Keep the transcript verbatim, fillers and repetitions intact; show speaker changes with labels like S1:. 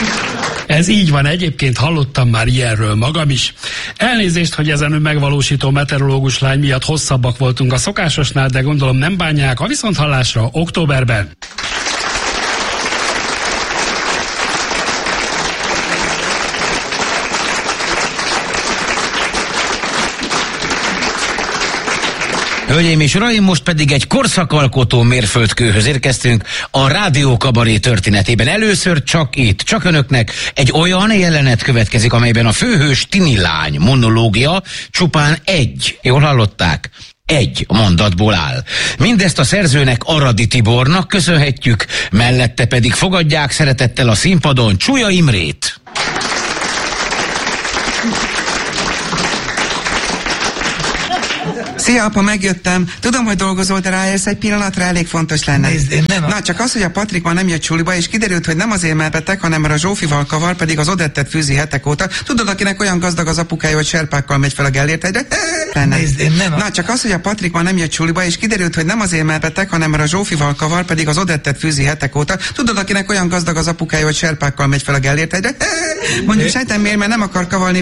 S1: Ez így van, egyébként hallottam már ilyenről magam is. Elnézést, hogy ezen megvalósító meteorológus lány miatt hosszabbak voltunk a szokásosnál, de gondolom nem bánják. A viszonthallásra októberben.
S2: Hölgyeim és uraim, most pedig egy korszakalkotó mérföldkőhöz érkeztünk a Rádió Kabaré történetében. Először csak itt, csak önöknek egy olyan jelenet következik, amelyben a főhős tini lány monológia csupán egy, jól hallották, egy mondatból áll. Mindezt a szerzőnek, Aradi Tibornak köszönhetjük, mellette pedig fogadják szeretettel a színpadon Csuja Imrét.
S3: Szia, apa, megjöttem. Tudom, hogy dolgozol, de ráérsz egy pillanatra, elég fontos lenne.
S4: Nézd, én nem...
S3: Na, csak az, hogy a Patrik ma nem jött suliba, és kiderült, hogy nem azért melbetek, hanem mert a Zsófival kavar, pedig az Odettet fűzi hetek óta. Tudod, akinek olyan gazdag az apukája, hogy serpákkal megy fel a Gellért egyre? Lenne.
S4: Nézd, én nem...
S3: Na, csak az, hogy a Patrik ma nem jött suliba, és kiderült, hogy nem azért melbetek, hanem mert a Zsófival kavar, pedig az Odettet fűzi hetek óta. Tudod, akinek olyan gazdag az apukája, hogy serpákkal megy fel a Gellért egyre? Mondjuk sejtem miért, mert nem akar kavalni